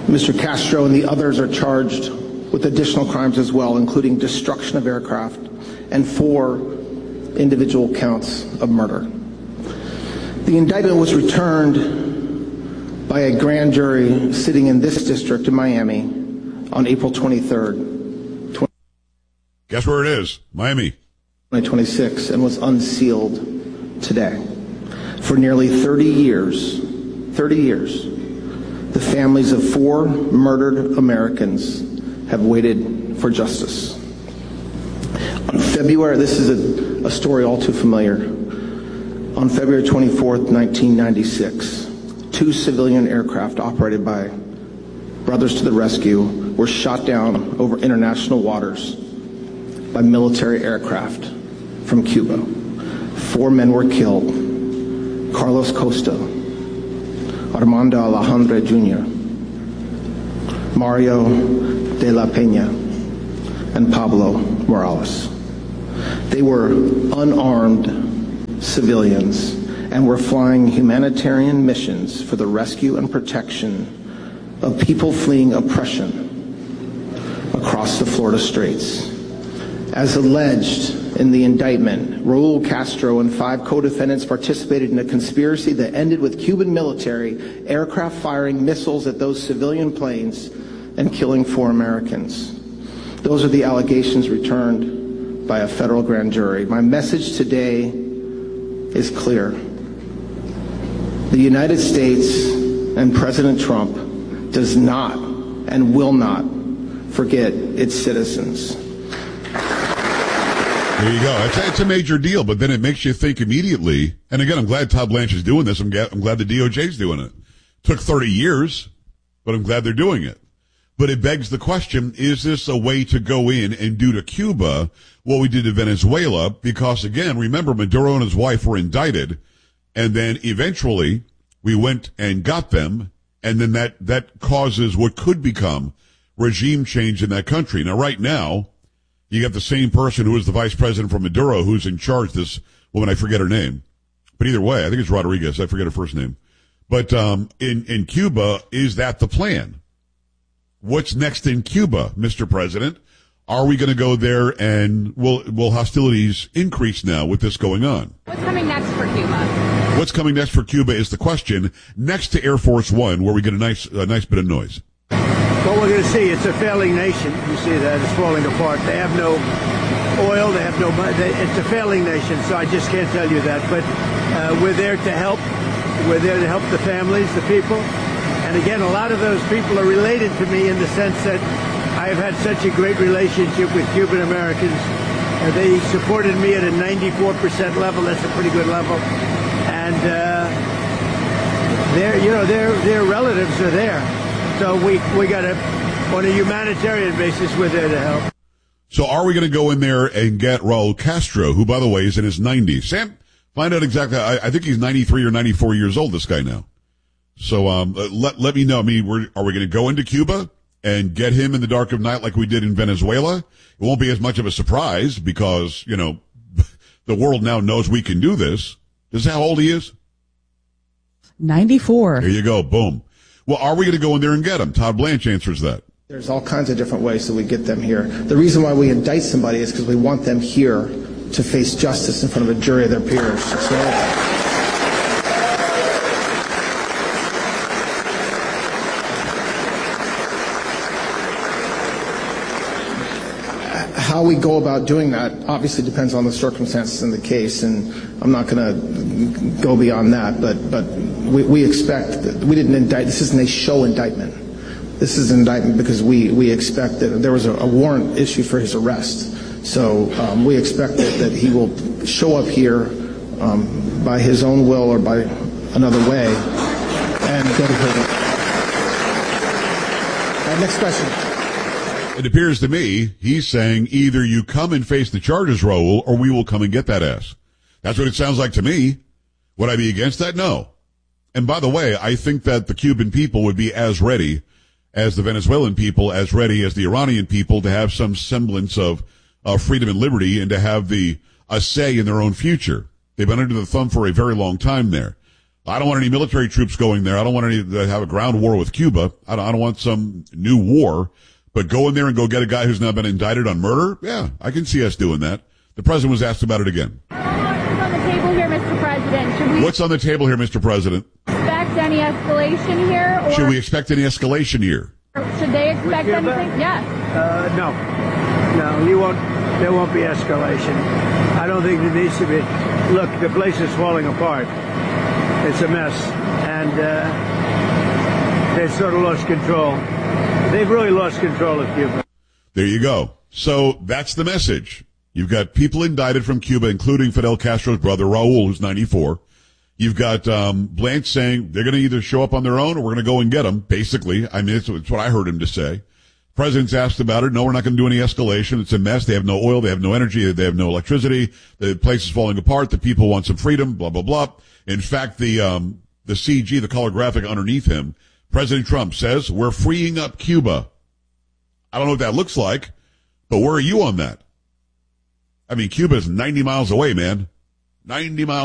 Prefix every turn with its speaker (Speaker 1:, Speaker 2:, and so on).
Speaker 1: Mr. Castro and the others are charged with additional crimes as well, including destruction of aircraft and 4 individual counts of murder. The indictment was returned by a grand jury sitting in this district in Miami on April 23rd.
Speaker 2: Guess where it is? Miami.
Speaker 1: 2026, and was unsealed today. For nearly 30 years, the families of 4 murdered Americans have waited for justice. On February, this is a story all too familiar. On February 24th, 1996, 2 civilian aircraft operated by Brothers to the Rescue were shot down over international waters by military aircraft from Cuba. 4 men were killed: Carlos Costa, Armando Alejandro Jr., Mario de la Peña, and Pablo Morales. They were unarmed civilians and were flying humanitarian missions for the rescue and protection of people fleeing oppression across the Florida Straits. As alleged in the indictment, Raul Castro and 5 co-defendants participated in a conspiracy that ended with Cuban military aircraft firing missiles at those civilian planes and killing 4 Americans. Those are the allegations returned by a federal grand jury. My message today is clear. The United States and President Trump does not and will not forget its citizens.
Speaker 2: There you go. It's a major deal, but then it makes you think immediately. And again, I'm glad Todd Blanche is doing this. I'm glad the DOJ is doing it. Took 30 years, but I'm glad they're doing it. But it begs the question, is this a way to go in and do to Cuba what we did to Venezuela? Because again, remember, Maduro and his wife were indicted, and then eventually we went and got them, and then that causes what could become regime change in that country. Now, right now, you got the same person who was the vice president for Maduro who's in charge, this woman, I forget her name. But either way, I think it's Rodriguez. I forget her first name. But in Cuba, is that the plan? What's next in Cuba, Mr. President? Are we going to go there, and will hostilities increase now with this going on?
Speaker 3: What's coming next for Cuba?
Speaker 2: What's coming next for Cuba is the question. Next to Air Force One, where we get a nice bit of noise.
Speaker 4: What we're going to see, it's a failing nation. You see that it's falling apart. They have no oil. They have no money. It's a failing nation, so I just can't tell you that. But we're there to help. We're there to help the families, the people. And again, a lot of those people are related to me in the sense that I have had such a great relationship with Cuban Americans. They supported me at a 94% level. That's a pretty good level. And their relatives are there. So we got to, on a humanitarian basis, we're there to help.
Speaker 2: So are we going to go in there and get Raul Castro, who, by the way, is in his 90s? Sam, find out exactly. I think he's 93 or 94 years old, this guy now. So let me know. I mean, are we going to go into Cuba and get him in the dark of night like we did in Venezuela? It won't be as much of a surprise because, the world now knows we can do this. This is how old he is?
Speaker 5: 94.
Speaker 2: There you go. Boom. Well, are we going to go in there and get him? Todd Blanche answers that.
Speaker 1: There's all kinds of different ways that we get them here. The reason why we indict somebody is because we want them here to face justice in front of a jury of their peers. So, how we go about doing that obviously depends on the circumstances in the case, and I'm not going to go beyond that, but we expect that we didn't indict. This isn't a show indictment. This is an indictment because we expect that there was a warrant issued for his arrest. So we expect that he will show up here by his own will or by another way and go to prison. Next question.
Speaker 2: It appears to me he's saying either you come and face the charges, Raul, or we will come and get that ass. That's what it sounds like to me. Would I be against that? No. And by the way, I think that the Cuban people would be as ready as the Venezuelan people, as ready as the Iranian people to have some semblance of freedom and liberty and to have a say in their own future. They've been under the thumb for a very long time there. I don't want any military troops going there. I don't want any to have a ground war with Cuba. I don't want some new war. But go in there and go get a guy who's now been indicted on murder? Yeah, I can see us doing that. The president was asked about it again.
Speaker 3: What's on the table here, Mr. President?
Speaker 2: What's on the table here, Mr. President?
Speaker 3: Expect any escalation here? Or
Speaker 2: should we expect any escalation here?
Speaker 3: Should they expect anything? Yes.
Speaker 4: No. No, you won't. There won't be escalation. I don't think there needs to be. Look, the place is falling apart. It's a mess. And they've sort of lost control. They've really lost control of Cuba.
Speaker 2: There you go. So that's the message. You've got people indicted from Cuba, including Fidel Castro's brother, Raul, who's 94. You've got Blanche saying they're going to either show up on their own or we're going to go and get them, basically. I mean, it's what I heard him to say. President's asked about it. No, we're not going to do any escalation. It's a mess. They have no oil. They have no energy. They have no electricity. The place is falling apart. The people want some freedom, blah, blah, blah. In fact, the CG, the color graphic underneath him, President Trump says, we're freeing up Cuba. I don't know what that looks like, but where are you on that? I mean, Cuba is 90 miles away, man. 90 miles.